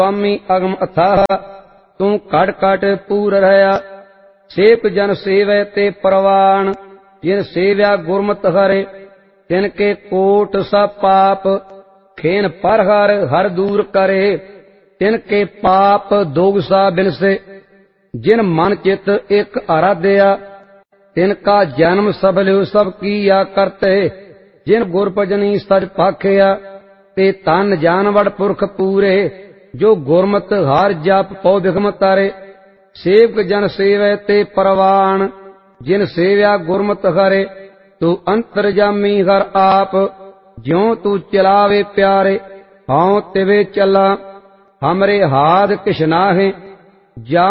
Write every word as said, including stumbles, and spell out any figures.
स्वामी अगम अथाह तू cut cut पूर रहया। सेवक जन सेवै ते परवान जिन सेव्या गुरमत हरे तिनके कोट सा पाप खेन पर हर हर दूर करे। तिनके पाप दोगसा बिनसे जिन मन चित एक आराध्या। तिनका जन्म सबलियो सब किया करते जिन गुरभजनी सच पाखिया। ते तन जानवड़ पुरख पूरे जो गुरमत हर जप पौ बिखम तारे। सेवक जन सेवै ते परवान जिन सेव्या गुरमत हरे तू अंतरजामी हर आप ज्यों तू चलावे प्यारे। हाँ तिवे चला हमरे हाथ किश नाहे जा